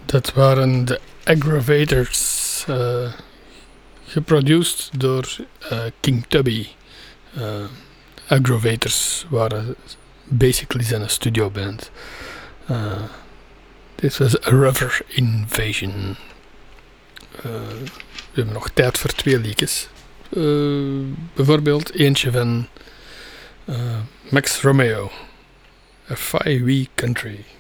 Dat waren de Aggravators, geproduceerd door King Tubby. Aggravators waren basically zijn studioband. Dit was A River Invasion. We hebben nog tijd voor 2 liedjes. Bijvoorbeeld eentje van Max Romeo, A 5 Wee Country.